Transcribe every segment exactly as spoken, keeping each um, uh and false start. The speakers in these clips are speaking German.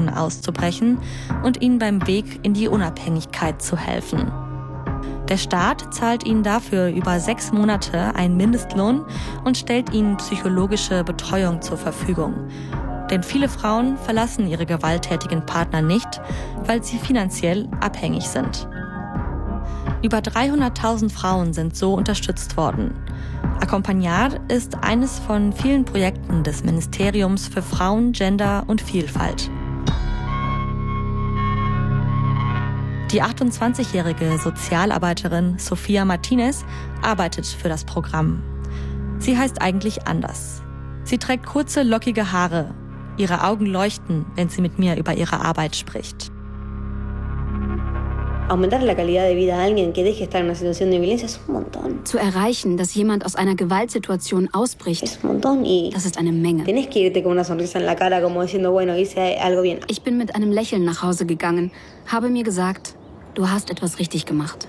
Depressionen auszubrechen und ihnen beim Weg in die Unabhängigkeit zu helfen. Der Staat zahlt ihnen dafür über sechs Monate einen Mindestlohn und stellt ihnen psychologische Betreuung zur Verfügung. Denn viele Frauen verlassen ihre gewalttätigen Partner nicht, weil sie finanziell abhängig sind. Über dreihunderttausend Frauen sind so unterstützt worden. Accompagnat ist eines von vielen Projekten des Ministeriums für Frauen, Gender und Vielfalt. Die achtundzwanzigjährige Sozialarbeiterin Sofia Martinez arbeitet für das Programm. Sie heißt eigentlich anders. Sie trägt kurze, lockige Haare. Ihre Augen leuchten, wenn sie mit mir über ihre Arbeit spricht. Zu erreichen, dass jemand aus einer Gewaltsituation ausbricht, das ist eine Menge. Ich bin mit einem Lächeln nach Hause gegangen, habe mir gesagt, du hast etwas richtig gemacht.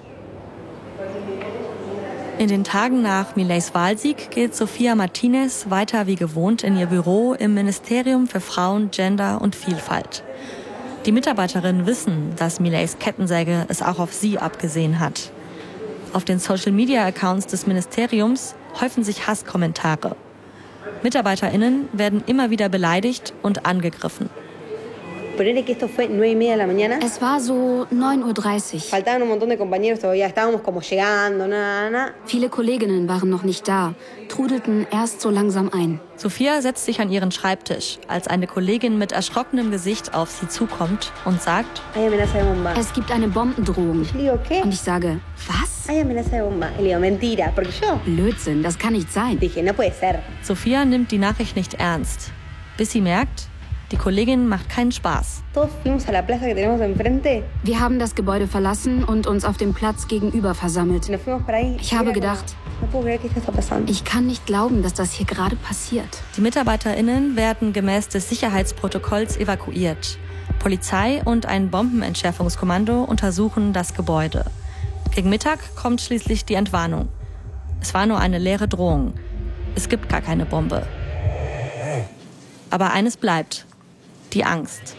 In den Tagen nach Mileis Wahlsieg geht Sofia Martinez weiter wie gewohnt in ihr Büro im Ministerium für Frauen, Gender und Vielfalt. Die Mitarbeiterinnen wissen, dass Mileis Kettensäge es auch auf sie abgesehen hat. Auf den Social-Media-Accounts des Ministeriums häufen sich Hasskommentare. MitarbeiterInnen werden immer wieder beleidigt und angegriffen. Es war so neun Uhr dreißig. Viele Kolleginnen waren noch nicht da, trudelten erst so langsam ein. Sofia setzt sich an ihren Schreibtisch, als eine Kollegin mit erschrockenem Gesicht auf sie zukommt und sagt: Es gibt eine Bombendrohung. Und ich sage: Was? Blödsinn, das kann nicht sein. Sofia nimmt die Nachricht nicht ernst, bis sie merkt, die Kollegin macht keinen Spaß. Wir haben das Gebäude verlassen und uns auf dem Platz gegenüber versammelt. Ich habe gedacht, ich kann nicht glauben, dass das hier gerade passiert. Die MitarbeiterInnen werden gemäß des Sicherheitsprotokolls evakuiert. Polizei und ein Bombenentschärfungskommando untersuchen das Gebäude. Gegen Mittag kommt schließlich die Entwarnung. Es war nur eine leere Drohung. Es gibt gar keine Bombe. Aber eines bleibt: die Angst.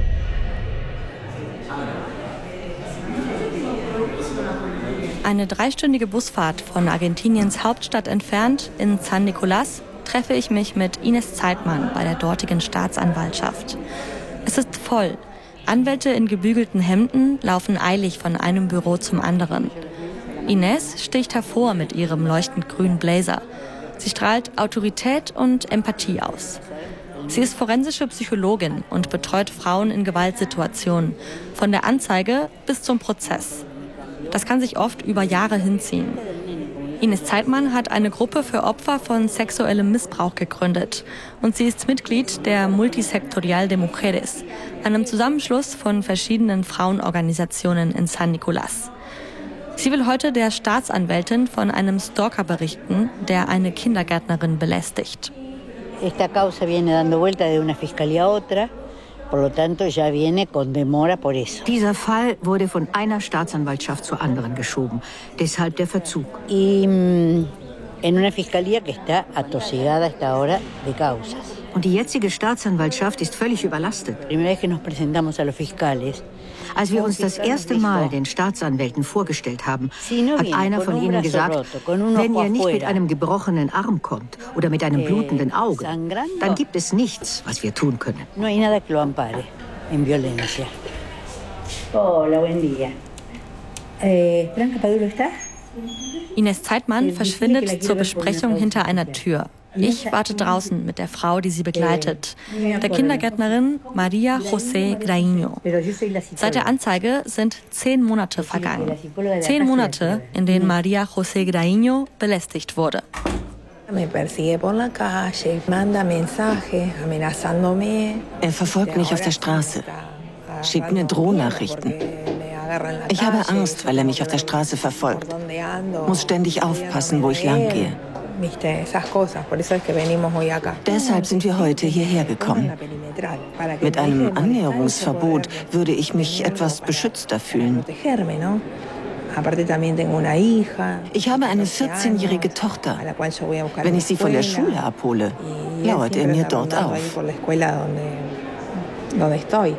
Eine dreistündige Busfahrt von Argentiniens Hauptstadt entfernt, in San Nicolás, treffe ich mich mit Ines Zeitmann bei der dortigen Staatsanwaltschaft. Es ist voll. Anwälte in gebügelten Hemden laufen eilig von einem Büro zum anderen. Ines sticht hervor mit ihrem leuchtend grünen Blazer. Sie strahlt Autorität und Empathie aus. Sie ist forensische Psychologin und betreut Frauen in Gewaltsituationen, von der Anzeige bis zum Prozess. Das kann sich oft über Jahre hinziehen. Ines Zeitmann hat eine Gruppe für Opfer von sexuellem Missbrauch gegründet und sie ist Mitglied der Multisectorial de Mujeres, einem Zusammenschluss von verschiedenen Frauenorganisationen in San Nicolás. Sie will heute der Staatsanwältin von einem Stalker berichten, der eine Kindergärtnerin belästigt. Esta causa viene dando vuelta de una fiscalía a otra, por lo tanto ya viene con demora por eso. Dieser Fall wurde von einer Staatsanwaltschaft zur anderen geschoben, deshalb der Verzug. Y en una fiscalía que está atosigada hasta ahora de causas. Und die jetzige Staatsanwaltschaft ist völlig überlastet. Primera vez que nos presentamos a los fiscales. Als wir uns das erste Mal den Staatsanwälten vorgestellt haben, hat einer von ihnen gesagt, wenn ihr nicht mit einem gebrochenen Arm kommt oder mit einem blutenden Auge, dann gibt es nichts, was wir tun können. Ines Zeitmann verschwindet zur Besprechung hinter einer Tür. Ich warte draußen mit der Frau, die sie begleitet, der Kindergärtnerin Maria José Grainho. Seit der Anzeige sind zehn Monate vergangen. Zehn Monate, in denen Maria José Grainho belästigt wurde. Er verfolgt mich auf der Straße, schickt mir Drohnachrichten. Ich habe Angst, weil er mich auf der Straße verfolgt. Muss ständig aufpassen, wo ich lang gehe. Deshalb sind wir heute hierher gekommen. Mit einem Annäherungsverbot würde ich mich etwas beschützter fühlen. Ich habe eine vierzehnjährige Tochter. Wenn ich sie von der Schule abhole, lauert er mir dort auf.